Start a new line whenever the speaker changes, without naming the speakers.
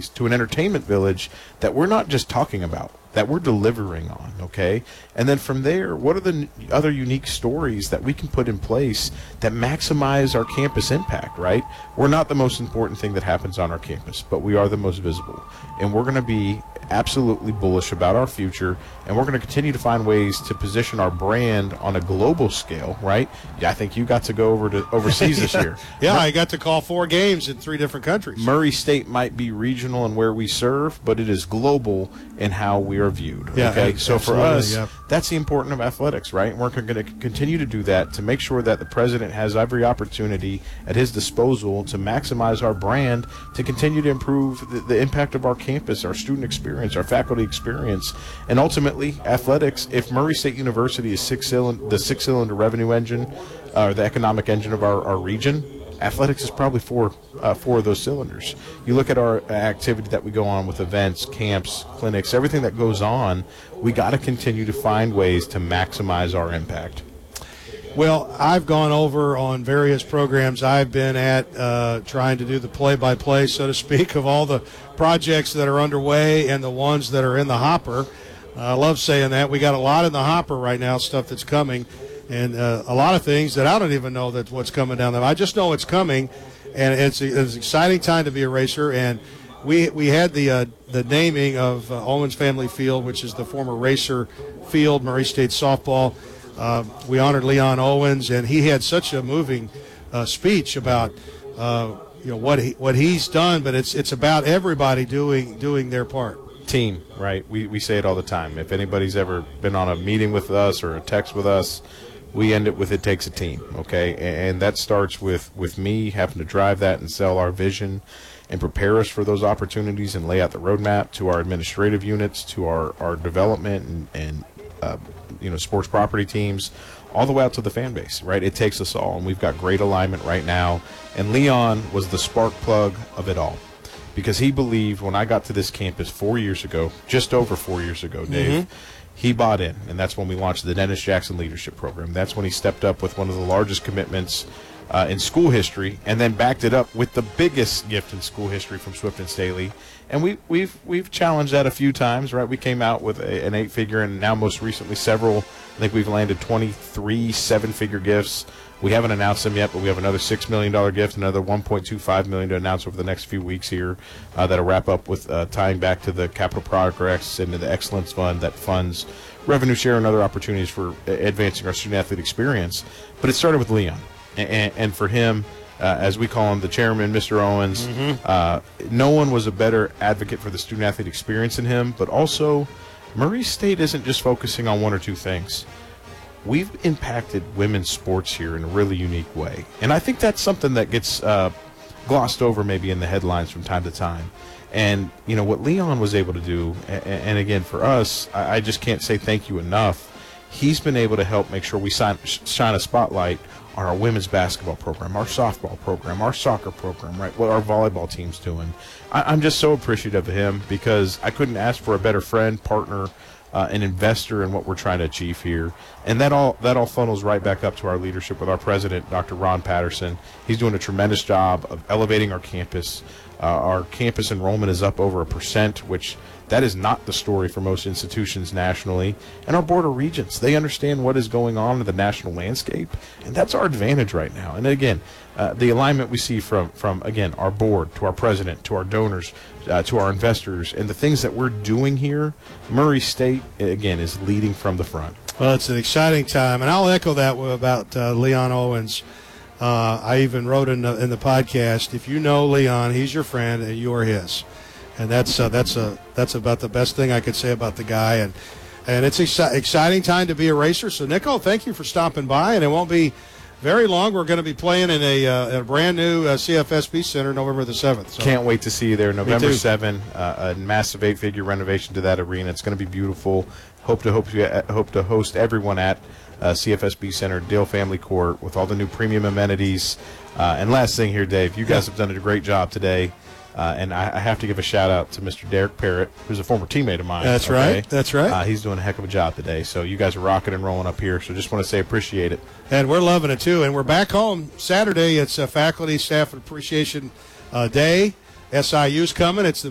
opportunities, to an entertainment village that we're not just talking about, that we're delivering on, okay? And then from there, what are the other unique stories that we can put in place that maximize our campus impact, right? We're not the most important thing that happens on our campus, but we are the most visible. And we're going to be absolutely bullish about our future, and we're going to continue to find ways to position our brand on a global scale, right? Yeah, I think you got to go over to overseas this year.
Yeah, I got to call 4 games in 3 different countries.
Murray State might be regional in where we serve, but it is global in how we are viewed.
Yeah,
okay, so for us,
yeah.
that's the importance of athletics, right? And we're going to continue to do that to make sure that the president has every opportunity at his disposal to maximize our brand, to continue to improve the impact of our campus, our student experience, our faculty experience, and ultimately athletics. If Murray State University is the six-cylinder revenue engine, or the economic engine of our region, athletics is probably four of those cylinders. You look at our activity that we go on with events, camps, clinics, everything that goes on, we got to continue to find ways to maximize our impact.
Well, I've gone over on various programs I've been at trying to do the play-by-play, so to speak, of all the projects that are underway and the ones that are in the hopper. I love saying that. We got a lot in the hopper right now, stuff that's coming, and a lot of things that I don't even know that what's coming down there. I just know it's coming, and it's an exciting time to be a racer. And we had the naming of Owens Family Field, which is the former racer field, Murray State softball. We honored Leon Owens, and he had such a moving speech about what he's done. But it's about everybody doing their part.
Team, right? We say it all the time. If anybody's ever been on a meeting with us or a text with us, we end it with "it takes a team." Okay, and that starts with me having to drive that and sell our vision and prepare us for those opportunities and lay out the roadmap to our administrative units, to our development and sports property teams, all the way out to the fan base, right? It takes us all, and we've got great alignment right now. And Leon was the spark plug of it all, because he believed when I got to this campus 4 years ago, just over 4 years ago, Dave, he bought in, and that's when we launched the Dennis Jackson Leadership Program. That's when he stepped up with one of the largest commitments in school history, and then backed it up with the biggest gift in school history from Swift and Staley. And we've challenged that a few times, right? We came out with an 8-figure, and now most recently several. I think we've landed 23 7-figure gifts. We haven't announced them yet, but we have another $6 million gift, another $1.25 million to announce over the next few weeks here. That'll wrap up with tying back to the Capital Progress and to the Excellence Fund that funds revenue share and other opportunities for advancing our student-athlete experience. But it started with Leon. And for him, as we call him, the chairman, Mr. Owens, no one was a better advocate for the student-athlete experience than him. But also, Murray State isn't just focusing on one or two things. We've impacted women's sports here in a really unique way. And I think that's something that gets glossed over maybe in the headlines from time to time. And, what Leon was able to do, and again, for us, I just can't say thank you enough. He's been able to help make sure we shine a spotlight on our women's basketball program, our softball program, our soccer program, right? What our volleyball team's doing. I'm just so appreciative of him, because I couldn't ask for a better friend, partner, an investor in what we're trying to achieve here. And that all funnels right back up to our leadership with our president, Dr. Ron Patterson. He's doing a tremendous job of elevating our campus. Our campus enrollment is up over 1%, which that is not the story for most institutions nationally. And our Board of Regents, they understand what is going on in the national landscape, and that's our advantage right now. And again, the alignment we see from again, our board, to our president, to our donors, to our investors, and the things that we're doing here, Murray State, again, is leading from the front.
Well, it's an exciting time, and I'll echo that about Leon Owens. I even wrote in the podcast, if you know Leon, he's your friend, and you are his. And that's about the best thing I could say about the guy. And it's exciting time to be a racer. So, Nico, thank you for stopping by. And it won't be very long. We're going to be playing in a brand new CFSB Center November the 7th. So.
Can't wait to see you there. November 7th, a massive 8-figure renovation to that arena. It's going to be beautiful. Hope to host everyone at CFSB Center, Dale Family Court, with all the new premium amenities. And last thing here, Dave, you guys have done a great job today. And I have to give a shout-out to Mr. Derek Parrott, who's a former teammate of mine.
That's right. That's right.
He's doing a heck of a job today. So you guys are rocking and rolling up here. So just want to say appreciate it.
And we're loving it, too. And we're back home Saturday. It's Faculty Staff Appreciation Day. SIU's coming. It's the